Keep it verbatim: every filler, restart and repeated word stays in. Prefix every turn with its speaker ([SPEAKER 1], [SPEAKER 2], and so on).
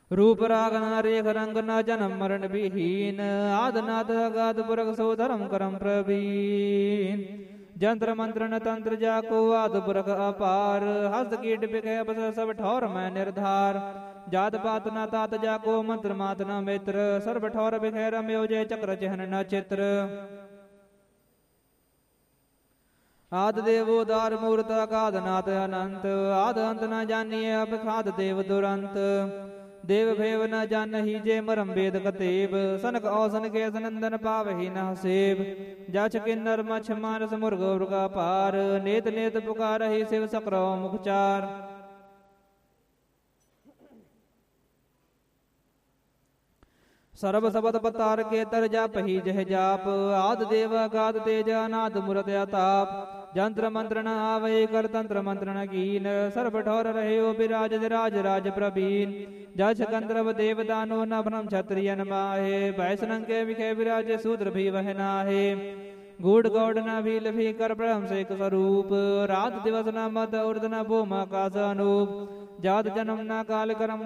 [SPEAKER 1] रूप राग न रेख रंग न जन्म मरण विहीन आदनाथ अगाध पुरख सो धर्म करम प्रवीण जंत्र मंत्र न तंत्र जाको आद पुरख अपार हस्त कीट बिखे बस सब ठौर मैं निर्धार जात पात न तात जाको मंत्र मात न मित्र सर्व ठौर बिखे रम्यो जय चक्र चिह्न न चित्र आद देवो दार मूर्त अगाध नाथ अनंत आद अंत न जानिए अब खाद देव दुरंत देव भेव न जानहि जे मरम वेद कतेब सनक औसन के सनंदन पावहि न सेव जाच किन्नर मछ मानस मुर्ग मृगा पार नेत नेत पुकारहि शिव सक्रो मुखचार सर्व सबद पतार के तर जापहि जह जाप आद देव अगाध तेज अनाद मूरत अताप जंत्र मंत्र न आवै कर तंत्र मंत्र न कीन सर्व ठौर रहे ओ बिराज राज राज प्रवीण जछ गंधर्व देव दानो न भ्रम क्षत्रियन माहे वैष्णव के विखे विराज शूद्र भी वह नाहे गूढ़ गौड़ न भील भी कर ब्रह्म से स्वरूप रात दिवस न मत उर्द न भूम आकाश अनूप जात जन्म न काल करम